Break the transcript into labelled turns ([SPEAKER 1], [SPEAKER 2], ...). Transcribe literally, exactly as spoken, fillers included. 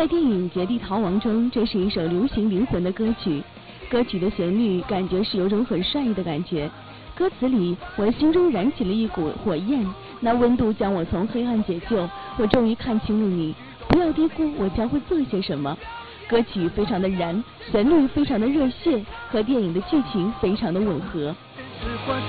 [SPEAKER 1] 在电影《绝地逃亡》中，这是一首流行灵魂的歌曲。歌曲的旋律感觉是有种很帅意的感觉。歌词里，我的心中燃起了一股火焰，那温度将我从黑暗解救。我终于看清了你，不要低估我将会做些什么。歌曲非常的燃，旋律非常的热血，和电影的剧情非常的吻合。